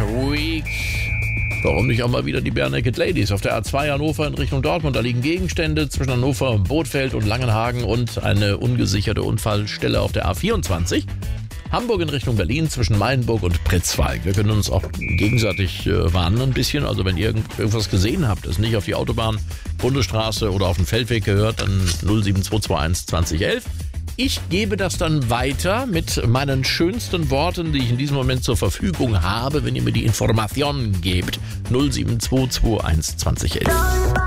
Week. Warum nicht auch mal wieder die Bare Naked Ladies auf der A2 Hannover in Richtung Dortmund? Da liegen Gegenstände zwischen Hannover, Bothfeld und Langenhagen und eine ungesicherte Unfallstelle auf der A24. Hamburg in Richtung Berlin zwischen Mayenburg und Pritzwalk. Wir können uns auch gegenseitig warnen ein bisschen. Also wenn ihr irgendwas gesehen habt, das nicht auf die Autobahn, Bundesstraße oder auf den Feldweg gehört, dann 07221 2011. Ich gebe das dann weiter mit meinen schönsten Worten, die ich in diesem Moment zur Verfügung habe, wenn ihr mir die Informationen gebt. 07221 2011.